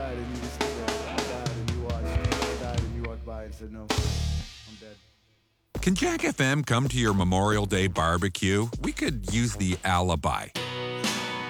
died and you just sit there. I died and you watched. I died and you walked by and said, no, I'm dead. Can Jack FM come to your Memorial Day barbecue? We could use the alibi.